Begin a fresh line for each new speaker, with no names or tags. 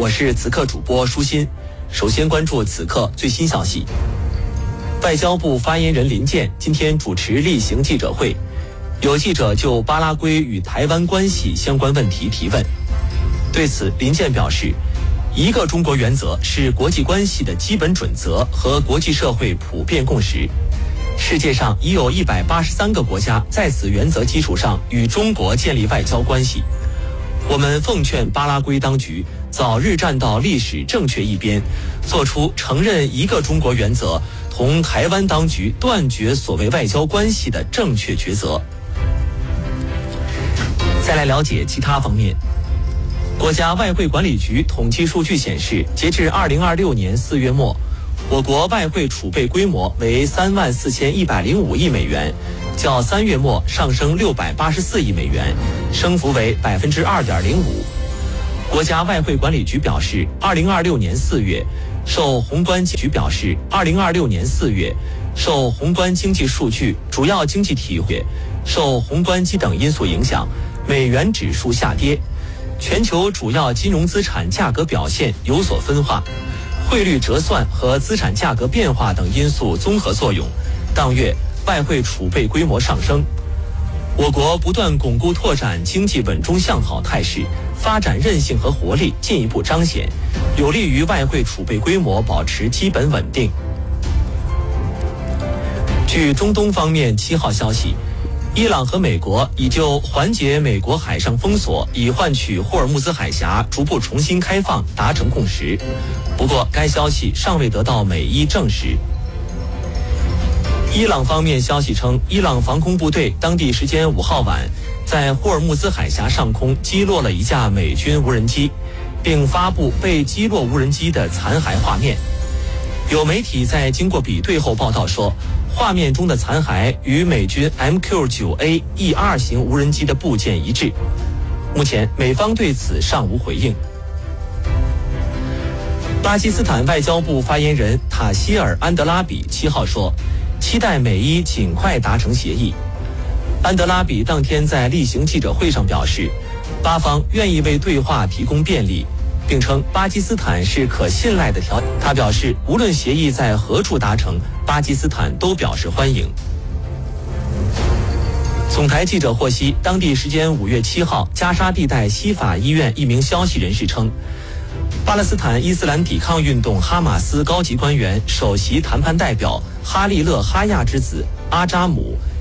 我是此刻主播舒心。首先关注此刻最新消息。外交部发言人林健今天主持例行记者会，有记者就巴拉圭与台湾关系相关问题提问。对此，林健表示，一个中国原则是国际关系的基本准则和国际社会普遍共识。世界上已有183个国家在此原则基础上与中国建立外交关系。我们奉劝巴拉圭当局早日站到历史正确一边，做出承认一个中国原则同台湾当局断绝所谓外交关系的正确抉择。再来了解其他方面。国家外汇管理局统计数据显示，截至2026年4月末，我国外汇储备规模为34105亿美元，较3月末上升684亿美元，升幅为2.05%。国家外汇管理局表示，2026年4月，受宏观经济数据、主要经济体受宏观等因素影响，美元指数下跌，全球主要金融资产价格表现有所分化，汇率折算和资产价格变化等因素综合作用，当月外汇储备规模上升。我国不断巩固拓展经济稳中向好态势，发展韧性和活力进一步彰显，有利于外汇储备规模保持基本稳定。据中东方面7号消息，伊朗和美国已就缓解美国海上封锁，以换取霍尔木兹海峡逐步重新开放达成共识。不过，该消息尚未得到美伊证实。伊朗方面消息称，伊朗防空部队当地时间5号晚在霍尔木兹海峡上空击落了一架美军无人机，并发布被击落无人机的残骸画面。有媒体在经过比对后报道说，画面中的残骸与美军 MQ-9A-E2 型无人机的部件一致。目前美方对此尚无回应。巴基斯坦外交部发言人塔希尔·安德拉比7号说，期待美伊尽快达成协议。安德拉比当天在例行记者会上表示，巴方愿意为对话提供便利，并称巴基斯坦是可信赖的条件。他表示，无论协议在何处达成，巴基斯坦都表示欢迎。总台记者获悉，当地时间5月7号，加沙地带西法医院一名消息人士称，巴勒斯坦伊斯兰抵抗运动哈马斯高级官员、首席谈判代表哈利勒哈亚之子阿扎姆